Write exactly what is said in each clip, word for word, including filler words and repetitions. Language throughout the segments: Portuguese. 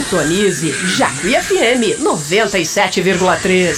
Sintonize Jacuí F M noventa e sete vírgula três.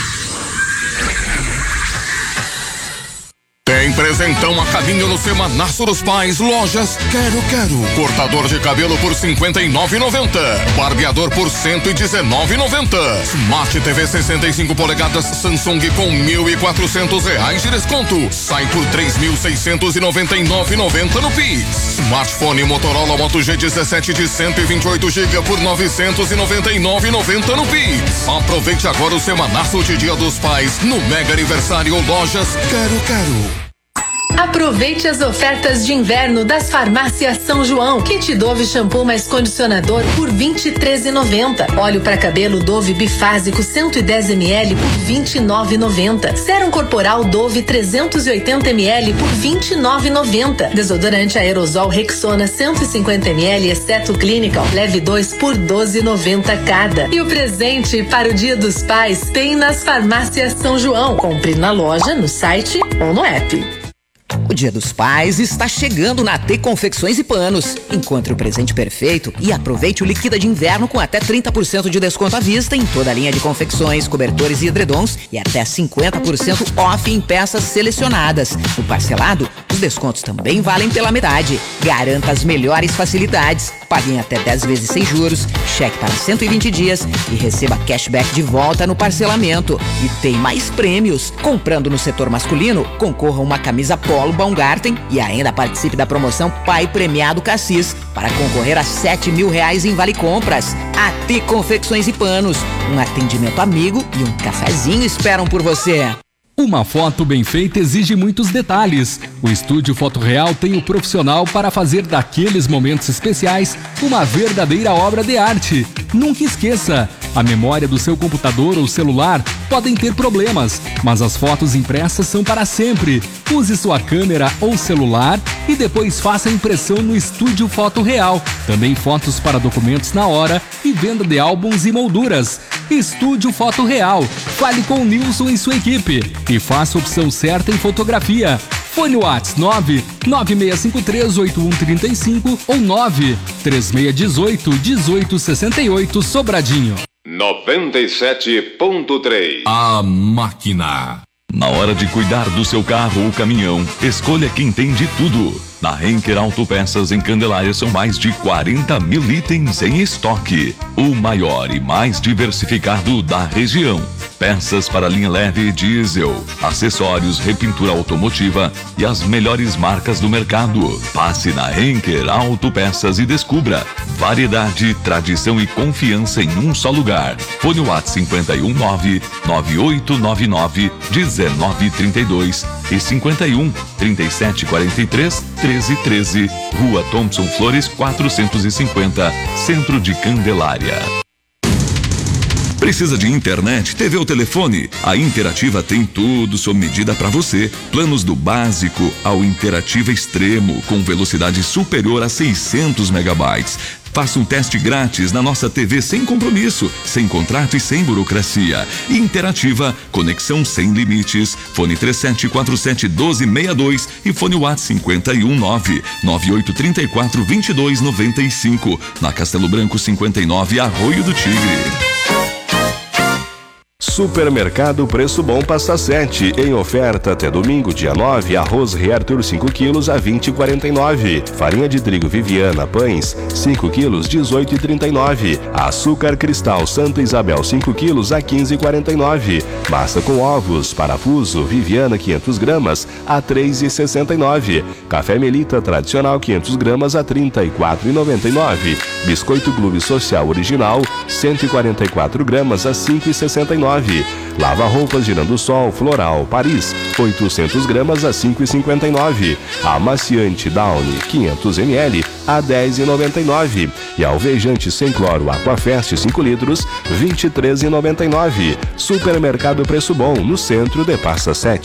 Tem presentão a caminho no Semanaço dos Pais. Lojas Quero Quero. Cortador de cabelo por cinquenta e nove reais e noventa centavos. Barbeador por cento e dezenove reais e noventa centavos. Smart T V sessenta e cinco polegadas Samsung com mil e quatrocentos reais de desconto. Sai por três mil seiscentos e noventa e nove reais e noventa centavos no Pix. Smartphone Motorola Moto G dezessete de cento e vinte e oito gigas por novecentos e noventa e nove reais e noventa centavos no Pix. Aproveite agora o Semanaço de Dia dos Pais no Mega Aniversário Lojas Quero Quero. Aproveite as ofertas de inverno das Farmácias São João. Kit Dove shampoo mais condicionador por vinte e três reais e noventa centavos. Óleo para cabelo Dove bifásico cento e dez mililitros por vinte e nove reais e noventa centavos. Sérum corporal Dove trezentos e oitenta mililitros por vinte e nove reais e noventa centavos. Desodorante aerosol Rexona cento e cinquenta mililitros exceto Clinical leve dois por doze reais e noventa centavos cada. E o presente para o Dia dos Pais tem nas Farmácias São João. Compre na loja, no site ou no app. O Dia dos Pais está chegando na T Confecções e Panos. Encontre o presente perfeito e aproveite o Liquida de Inverno com até trinta por cento de desconto à vista em toda a linha de confecções, cobertores e edredons e até cinquenta por cento off em peças selecionadas. No parcelado, os descontos também valem pela metade. Garanta as melhores facilidades. Pague em até dez vezes sem juros, cheque para cento e vinte dias e receba cashback de volta no parcelamento. E tem mais prêmios. Comprando no setor masculino, concorra a uma camisa Polo Baumgarten e ainda participe da promoção Pai Premiado Cassis para concorrer a sete mil reais em Vale Compras. A T Confecções e Panos, um atendimento amigo e um cafezinho esperam por você. Uma foto bem feita exige muitos detalhes. O Estúdio Foto Real tem o profissional para fazer daqueles momentos especiais uma verdadeira obra de arte. Nunca esqueça, a memória do seu computador ou celular podem ter problemas, mas as fotos impressas são para sempre. Use sua câmera ou celular e depois faça a impressão no Estúdio Foto Real. Também fotos para documentos na hora e venda de álbuns e molduras. Estúdio Foto Real. Fale com o Nilson e sua equipe e faça a opção certa em fotografia. Fone WhatsApp nove nove seis cinco três oito um três cinco ou nove três seis um oito um oito seis oito Sobradinho. noventa e sete ponto três. A Máquina. Na hora de cuidar do seu carro ou caminhão, escolha quem tem de tudo. Na Henker Autopeças em Candelária são mais de quarenta mil itens em estoque. O maior e mais diversificado da região. Peças para linha leve e diesel, acessórios, repintura automotiva e as melhores marcas do mercado. Passe na Henker Autopeças e descubra variedade, tradição e confiança em um só lugar. Fone WhatsApp cinco um nove nove oito nove nove um nove três dois e cinco um trinta e sete quarenta e três treze treze, Rua Thompson Flores quatrocentos e cinquenta, Centro de Candelária. Precisa de internet, T V ou telefone? A Interativa tem tudo sob medida para você. Planos do básico ao Interativa Extremo, com velocidade superior a seiscentos megabytes. Faça um teste grátis na nossa T V sem compromisso, sem contrato e sem burocracia. Interativa, conexão sem limites. Fone três sete quatro sete um dois seis dois e fone WhatsApp cinco um nove nove oito três quatro dois dois nove cinco. Na Castelo Branco cinquenta e nove, Arroio do Tigre. Supermercado Preço Bom Pasta sete, em oferta até domingo, dia nove, arroz Hertur cinco quilos a vinte e quarenta e nove. Farinha de trigo Viviana Pães cinco quilos dezoito e trinta e nove. Açúcar Cristal Santa Isabel cinco quilos a quinze e quarenta e nove. Massa com ovos Parafuso Viviana quinhentas gramas a três e sessenta e nove. Café Melita tradicional quinhentas gramas a trinta e quatro e noventa e nove. Biscoito Clube Social Original cento e quarenta e quatro gramas a cinco e sessenta e nove. Lava roupas Girando Sol Floral Paris oitocentas gramas a cinco e cinquenta e nove. Amaciante Downy quinhentos mililitros a dez e noventa e nove. E alvejante sem cloro Aquafest cinco litros vinte e três e noventa e nove. Supermercado Preço Bom, no centro de Pasta sete.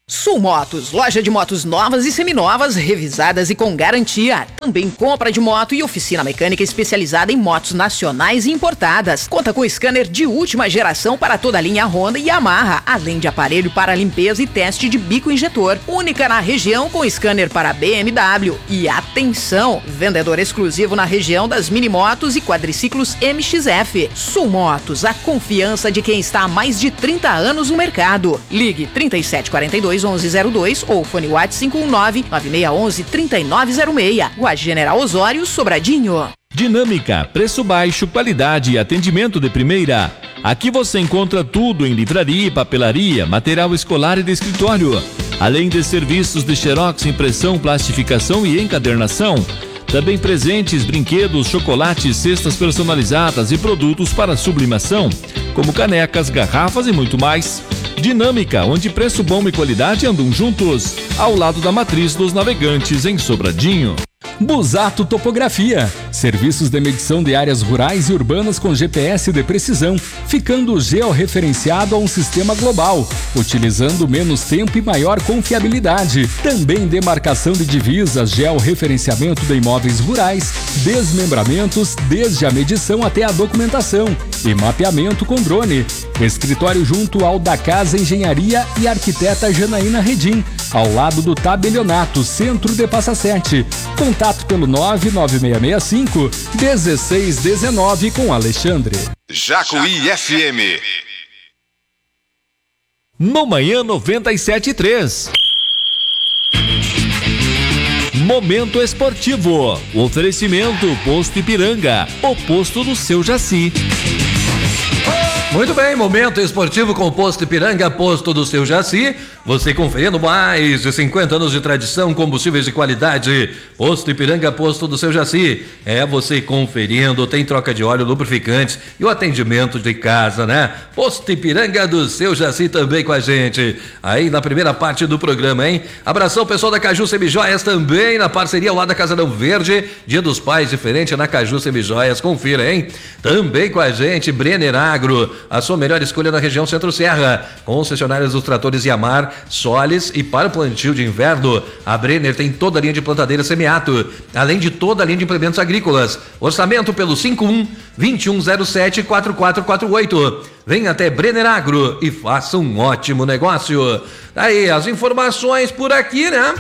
Sul Motos, loja de motos novas e seminovas, revisadas e com garantia. Também compra de moto e oficina mecânica especializada em motos nacionais e importadas. Conta com scanner de última geração para toda a linha Honda e Yamaha, além de aparelho para limpeza e teste de bico injetor. Única na região com scanner para B M W. E atenção, vendedor exclusivo na região das minimotos e quadriciclos M X F. Sul Motos, a confiança de quem está há mais de trinta anos no mercado. Ligue trinta e sete quarenta e dois onze zero dois ou fone WhatsApp cinco um nove nove seis um um três nove zero seis. Rua General Osório, Sobradinho. Dinâmica, preço baixo, qualidade e atendimento de primeira. Aqui você encontra tudo em livraria, papelaria, material escolar e de escritório, além de serviços de xerox, impressão, plastificação e encadernação. Também presentes, brinquedos, chocolates, cestas personalizadas e produtos para sublimação, como canecas, garrafas e muito mais. Dinâmica, onde preço bom e qualidade andam juntos, ao lado da Matriz dos Navegantes, em Sobradinho. Busato Topografia, serviços de medição de áreas rurais e urbanas com G P S de precisão, ficando georreferenciado a um sistema global, utilizando menos tempo e maior confiabilidade. Também demarcação de divisas, georreferenciamento de imóveis rurais, desmembramentos, desde a medição até a documentação e mapeamento com drone. Escritório junto ao da Casa Engenharia e Arquiteta Janaína Redim, ao lado do Tabelionato, centro de Passa Sete. Contato pelo nove nove seis seis cinco um seis um nove com Alexandre. Jacuí F M. No Manhã noventa e sete ponto três. Momento esportivo. Oferecimento Posto Ipiranga, o posto do seu Jaci. Muito bem, momento esportivo com o Posto Ipiranga, posto do seu Jaci. Você conferindo mais de cinquenta anos de tradição, combustíveis de qualidade. Posto Ipiranga, posto do seu Jaci. É você conferindo, tem troca de óleo, lubrificantes e o atendimento de casa, né? Posto Ipiranga do seu Jaci também com a gente. Aí na primeira parte do programa, hein? Abração pessoal da Caju Semijoias também na parceria lá da Casarão Verde. Dia dos Pais diferente na Caju Semijoias, confira, hein? Também com a gente, Brenner Agro, a sua melhor escolha na região Centro-Serra. Concessionárias dos tratores Yamar, Solis e para o plantio de inverno, a Brenner tem toda a linha de plantadeira semiato, além de toda a linha de implementos agrícolas. Orçamento pelo cinco um, dois um zero sete, quatro quatro quatro oito. Venha até Brenner Agro e faça um ótimo negócio. Aí, as informações por aqui, né?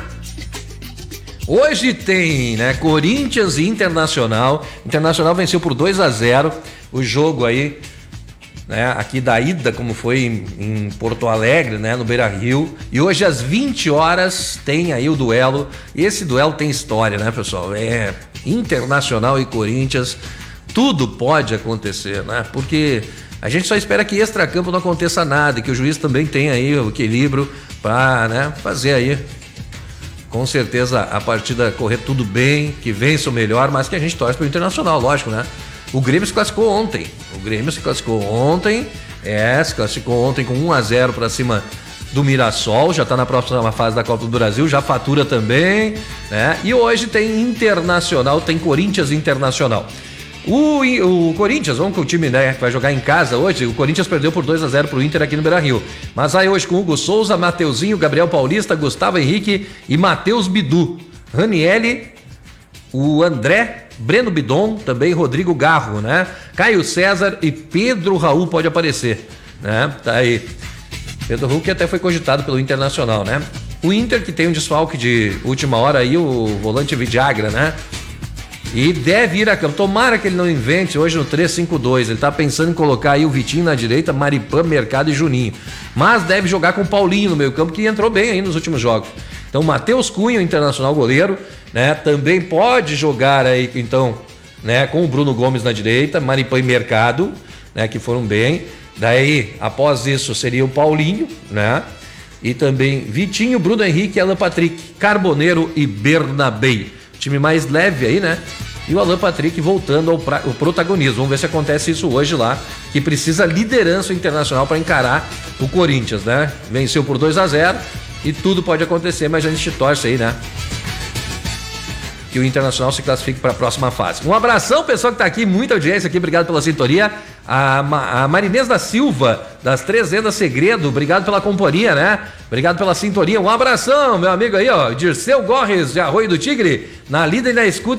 Hoje tem, né, Corinthians e Internacional. Internacional venceu por dois a zero o jogo aí, né, aqui da ida, como foi em, em Porto Alegre, né, no Beira-Rio. E hoje às vinte horas tem aí o duelo. E esse duelo tem história, né, pessoal? É Internacional e Corinthians. Tudo pode acontecer, né? Porque a gente só espera que extracampo não aconteça nada, e que o juiz também tenha aí o equilíbrio para, né, fazer aí, com certeza, a partida correr tudo bem, que vença o melhor, mas que a gente torce pro Internacional, lógico, né? O Grêmio se classificou ontem. O Grêmio se classificou ontem. É, se classificou ontem com um a zero para cima do Mirassol. Já está na próxima fase da Copa do Brasil. Já fatura também, né? E hoje tem Internacional, tem Corinthians e Internacional. O, o Corinthians, vamos com o time, né, que vai jogar em casa hoje. O Corinthians perdeu por dois a zero pro Inter aqui no Beira-Rio. Mas aí hoje com Hugo Souza, Mateuzinho, Gabriel Paulista, Gustavo Henrique e Matheus Bidu. Ranielli, o André, Breno Bidon, também Rodrigo Garro, né? Caio César e Pedro Raul pode aparecer, né? Tá aí. Pedro Raul que até foi cogitado pelo Internacional, né? O Inter que tem um desfalque de última hora aí, o volante Vidagra, né? E deve ir a campo. Tomara que ele não invente hoje no três cinco dois. Ele tá pensando em colocar aí o Vitinho na direita, Maripã, Mercado e Juninho. Mas deve jogar com o Paulinho no meio campo, que entrou bem aí nos últimos jogos. Então, Matheus Cunha, o Internacional goleiro, né? Também pode jogar aí, então, né? Com o Bruno Gomes na direita, Maripã e Mercado, né? Que foram bem. Daí, após isso, seria o Paulinho, né? E também Vitinho, Bruno Henrique, Alan Patrick, Carboneiro e Bernabei. Time mais leve aí, né? E o Alan Patrick voltando ao, pra, ao protagonismo. Vamos ver se acontece isso hoje lá, que precisa liderança internacional para encarar o Corinthians, né? Venceu por dois a zero e tudo pode acontecer, mas a gente torce aí, né? que o Internacional se classifique para a próxima fase. Um abração, pessoal que tá aqui, muita audiência aqui, obrigado pela sintonia. A, Ma, a Marinês da Silva, das Três Vendas Segredo, obrigado pela companhia, né? Obrigado pela sintonia. Um abração, meu amigo aí, ó, Dirceu Gorres, de Arroio do Tigre, na lida e na escuta.